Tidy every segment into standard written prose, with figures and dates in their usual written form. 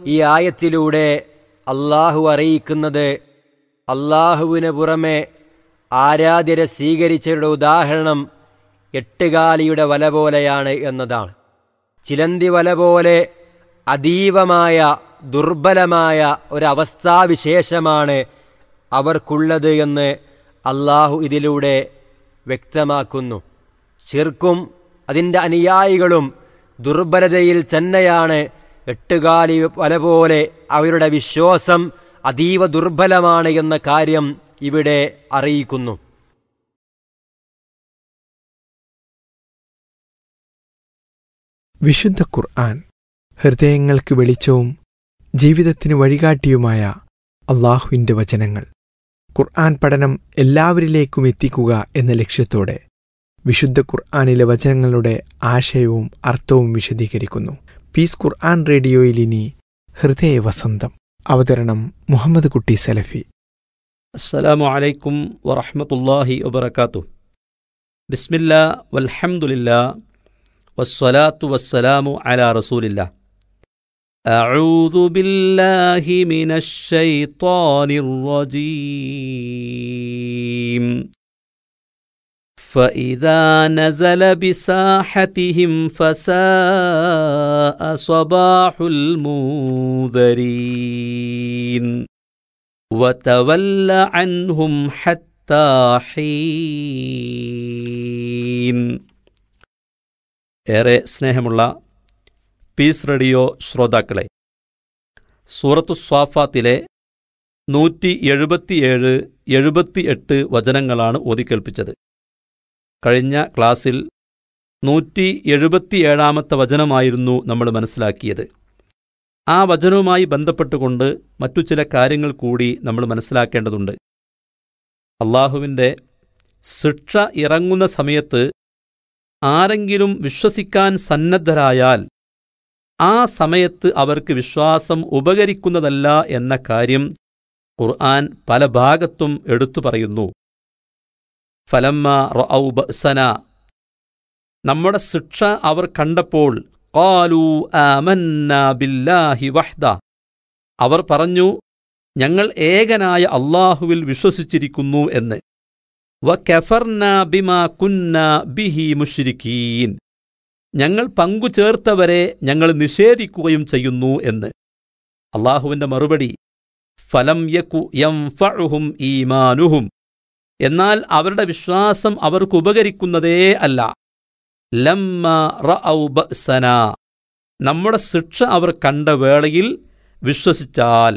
ഈ ആയത്തിലൂടെ അള്ളാഹു അറിയിക്കുന്നത് അള്ളാഹുവിന് പുറമെ ആരാധ്യരെ സ്വീകരിച്ചവരുടെ ഉദാഹരണം എട്ടുകാലിയുടെ വല പോലെയാണ് എന്നതാണ്. ചിലന്തി വല പോലെ അതീവമായ ദുർബലമായ ഒരവസ്ഥാവിശേഷമാണ് അവർക്കുള്ളത് എന്ന് അള്ളാഹു ഇതിലൂടെ വ്യക്തമാക്കുന്നു. ശിർക്കും അതിൻ്റെ അനുയായികളും ദുർബലതയിൽ തന്നെയാണ്. എട്ടുകാലി വല പോലെ അവരുടെ വിശ്വാസം അതീവ ദുർബലമാണ് എന്ന കാര്യം ഇവിടെ അറിയിക്കുന്നു. വിശുദ്ധ ഖുർആൻ ഹൃദയങ്ങൾക്ക് വെളിച്ചവും ജീവിതത്തിന് വഴികാട്ടിയുമായ അള്ളാഹുവിൻ്റെ വചനങ്ങൾ. ഖുർആൻ പഠനം എല്ലാവരിലേക്കും എത്തിക്കുക എന്ന ലക്ഷ്യത്തോടെ വിശുദ്ധ ഖുർആനിലെ വചനങ്ങളുടെ ആശയവും അർത്ഥവും വിശദീകരിക്കുന്നു. പീസ് ഖുർആൻ റേഡിയോയിൽ ഇനി ഹൃദയവസന്തം. അവതരണം മുഹമ്മദ് കുട്ടി സലഫി. അസ്സലാമു അലൈക്കും വറഹ്മത്തുള്ളാഹി വബറകാതുഹു. ബിസ്മില്ലാ വൽഹംദുലില്ലാ വസ്സലാത്തു വസ്സലാമു അലാ റസൂലില്ലാ. അഊദു ബില്ലാഹി മിനശ് ശൈത്വാനിർ റജീം. فإذا نزل بساحتهم فساء صباح المنذرين وتول عنهم حتى حين. ഏറെ സ്നേഹമുള്ള പീസ് റേഡിയോ ശ്രോതാക്കളെ, സൂറത്തു സ്വാഫാത്തിലെ 177, 78 വചനങ്ങളാണ് ഓതിക്കേൾപ്പിച്ചത്. കഴിഞ്ഞ ക്ലാസ്സിൽ 177 വചനമായിരുന്നു നമ്മൾ മനസ്സിലാക്കിയത്. ആ വചനവുമായി ബന്ധപ്പെട്ടുകൊണ്ട് മറ്റു ചില കാര്യങ്ങൾ കൂടി നമ്മൾ മനസ്സിലാക്കേണ്ടതുണ്ട്. അള്ളാഹുവിൻ്റെ ശിക്ഷ ഇറങ്ങുന്ന സമയത്ത് ആരെങ്കിലും വിശ്വസിക്കാൻ സന്നദ്ധരായാൽ ആ സമയത്ത് അവർക്ക് വിശ്വാസം ഉപകരിക്കുന്നതല്ല എന്ന കാര്യം ഖുർആൻ പല ഭാഗത്തും എടുത്തു പറയുന്നു. ഫലമ്മ റഔ ബഅസന, നമ്മുടെ ശിക്ഷ അവർ കണ്ടപ്പോൾ, ഖാലൂ ആമന്നാ ബില്ലാഹി വഹ്ദ, അവർ പറഞ്ഞു ഞങ്ങൾ ഏകനായ അല്ലാഹുവിൽ വിശ്വസിച്ചിരിക്കുന്നു എന്ന്. വകഫർനാ ബിമാ കുന്നാ ബിഹി മുശ്രിക്കീൻ, ഞങ്ങൾ പങ്കുചേർത്തവരെ ഞങ്ങൾ നിഷേധിക്കുകയും ചെയ്യുന്നു എന്ന്. അല്ലാഹുവിൻ്റെ മറുപടി, ഫലം യകു യൻഫഉഹും ഈമാനുഹും, എന്നാൽ അവരുടെ വിശ്വാസം അവർക്ക് ഉപകരിക്കുന്നതേ അല്ല. ലമ്മ റഔ ബഅസന, നമ്മുടെ ശിക്ഷ അവർ കണ്ട വേളയിൽ വിശ്വസിച്ചാൽ.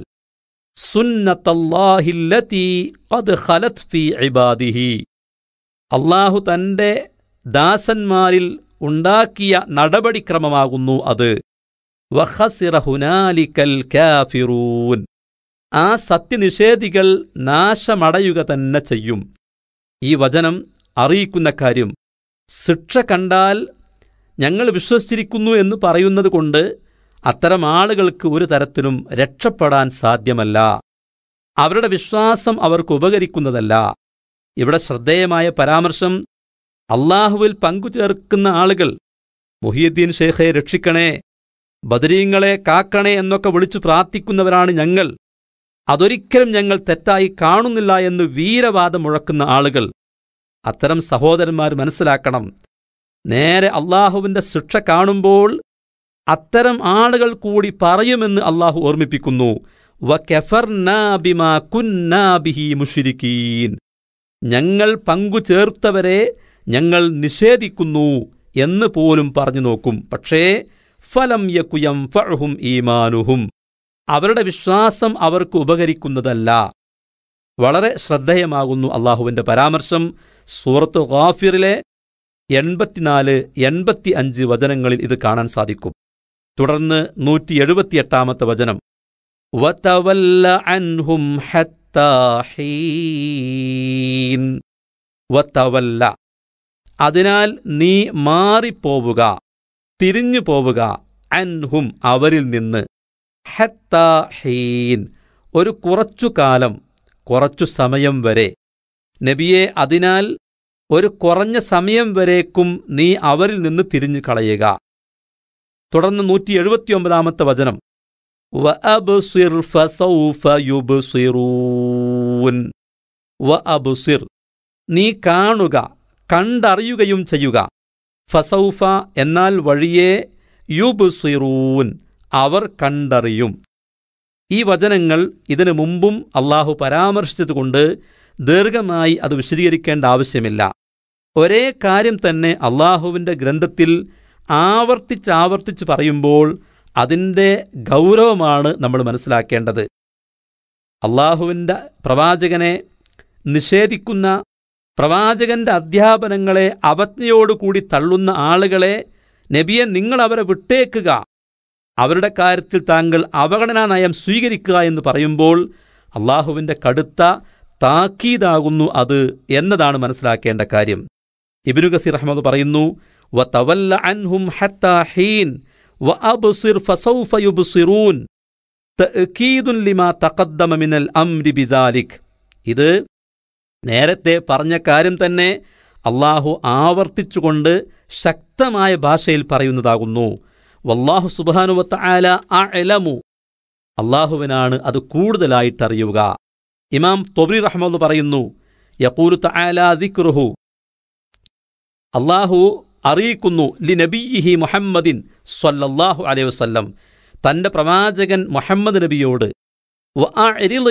സുന്നത്തല്ലാഹില്ലതീ ഖദ് ഖലത് ഫീ ഇബാദിഹി, അല്ലാഹു തൻ്റെ ദാസന്മാരിൽ ഉണ്ടാക്കിയ നടപടിക്രമമാകുന്നു അത്. വഖസിറ ഹുനാലികൽ കാഫിറൂൻ, ആ സത്യനിഷേധികൾ നാശമടയുക തന്നെ ചെയ്യും. ഈ വചനം അറിയിക്കുന്ന കാര്യം, ശിക്ഷ കണ്ടാൽ ഞങ്ങൾ വിശ്വസിച്ചിരിക്കുന്നു എന്ന് പറയുന്നത് കൊണ്ട് അത്തരം ആളുകൾക്ക് ഒരു തരത്തിലും രക്ഷപ്പെടാൻ സാധ്യമല്ല. അവരുടെ വിശ്വാസം അവർക്ക് ഉപകരിക്കുന്നതല്ല. ഇവിടെ ശ്രദ്ധേയമായ പരാമർശം, അള്ളാഹുവിൽ പങ്കുചേർക്കുന്ന ആളുകൾ, മുഹിയുദ്ദീൻ ഷേഖെ രക്ഷിക്കണേ, ബദരീങ്ങളെ കാക്കണേ എന്നൊക്കെ വിളിച്ചു പ്രാർത്ഥിക്കുന്നവരാണ് ഞങ്ങൾ, അതൊരിക്കലും ഞങ്ങൾ തെറ്റായി കാണുന്നില്ല എന്ന് വീരവാദം മുഴക്കുന്ന ആളുകൾ. അത്തരം സഹോദരന്മാർ മനസ്സിലാക്കണം, നേരെ അള്ളാഹുവിൻ്റെ ശിക്ഷ കാണുമ്പോൾ അത്തരം ആളുകൾ കൂടി പറയുമെന്ന് അള്ളാഹു ഓർമ്മിപ്പിക്കുന്നു. വകഫർനാ ബിമാ കുന്നാ ബിഹി മുശ്രിക്കീൻ, ഞങ്ങൾ പങ്കുചേർത്തവരെ ഞങ്ങൾ നിഷേധിക്കുന്നു എന്ന് പോലും പറഞ്ഞു നോക്കും. പക്ഷേ ഫലം യകു യൻഫഉഹും ഈമാനുഹും, അവരുടെ വിശ്വാസം അവർക്ക് ഉപകരിക്കുന്നതല്ല. വളരെ ശ്രദ്ധേയമാകുന്നു അള്ളാഹുവിൻ്റെ പരാമർശം. സൂറത്ത് ഗാഫിറിലെ 84, 85 വചനങ്ങളിൽ ഇത് കാണാൻ സാധിക്കും. തുടർന്ന് 178 വചനം, വതവല്ല അൻഹും ഹത്താ ഹീൻ. വതവല്ല, അതിനാൽ നീ മാറിപ്പോവുക, തിരിഞ്ഞു പോവുക, അൻഹും അവരിൽ നിന്ന്, ഹത്താ ഹീൻ ഒരു കുറച്ചു കാലം, കുറച്ചു സമയം വരെ. നബിയെ, അതിനാൽ ഒരു കുറഞ്ഞ സമയം വരേക്കും നീ അവരിൽ നിന്ന് തിരിഞ്ഞു കളയുക. തുടർന്ന് 179 വചനം, വഅബ്സിർ ഫസൗഫ യുബ്സിറൂൻ. വഅബ്സിർ, നീ കാണുക, കണ്ടറിയുകയും ചെയ്യുക. ഫസൗഫ എന്നാൽ വഴിയെ, യുബ്സിറൂൻ അവർ കണ്ടറിയും. ഈ വചനങ്ങൾ ഇതിനു മുമ്പും അള്ളാഹു പരാമർശിച്ചതുകൊണ്ട് ദീർഘമായി അത് വിശദീകരിക്കേണ്ട ആവശ്യമില്ല. ഒരേ കാര്യം തന്നെ അള്ളാഹുവിൻ്റെ ഗ്രന്ഥത്തിൽ ആവർത്തിച്ചാവർത്തിച്ച് പറയുമ്പോൾ അതിൻ്റെ ഗൗരവമാണ് നമ്മൾ മനസ്സിലാക്കേണ്ടത്. അള്ളാഹുവിൻ്റെ പ്രവാചകനെ നിഷേധിക്കുന്ന, പ്രവാചകന്റെ അധ്യാപനങ്ങളെ അവജ്ഞയോടുകൂടി തള്ളുന്ന ആളുകളെ, നബിയെ നിങ്ങൾ അവരെ വിട്ടേക്കുക, അവരുടെ കാര്യത്തിൽ താങ്കൾ അവഗണനാ നയം സ്വീകരിക്കുക എന്ന് പറയുമ്പോൾ അള്ളാഹുവിൻ്റെ കടുത്ത താക്കീതാകുന്നു അത് എന്നതാണ് മനസ്സിലാക്കേണ്ട കാര്യം. ഇബ്നു കസീർ റഹ്മത്തുള്ളാഹി പറയുന്നു, വതവല്ല അൻഹും ഹത്താ ഹീൻ വഅബ്സിർ ഫസൗഫ യുബ്സിറൂൻ തഅകീദുൻ ലിമാ തഖദ്ദമ മിനൽ അംരി ബിദാലിക്. ഇത് നേരത്തെ പറഞ്ഞ കാര്യം തന്നെ അള്ളാഹു ആവർത്തിച്ചുകൊണ്ട് ശക്തമായ ഭാഷയിൽ പറയുന്നതാകുന്നു. വല്ലാഹു സുബ്ഹാനഹു വ തആല അഅലമു, അള്ളാഹുവിനാണ് അത് കൂടുതലായിട്ടറിയുക. ഇമാം തൊബ്രി റഹ്മത്തുള്ളാഹി പറയുന്നു, യഖൂലു തആല ദിക്റുഹു, അള്ളാഹു അറിയിക്കുന്നു, ലിനബിയിഹി മുഹമ്മദിൻ സ്വല്ലല്ലാഹു അലൈഹി വസല്ലം, തൻ്റെ പ്രവാചകൻ മുഹമ്മദ് നബിയോട്, വഅഅ്രിദ്